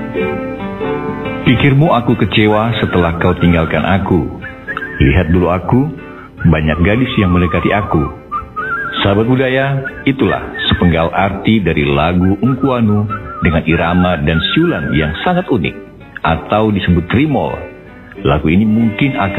Pikirmu aku kecewa setelah kau tinggalkan aku. Lihat dulu aku, banyak gadis yang mendekati aku. Sahabat budaya, itulah sepenggal arti dari lagu Ungkuanu dengan irama dan siulan yang sangat unik, atau disebut trimol. Lagu ini mungkin akan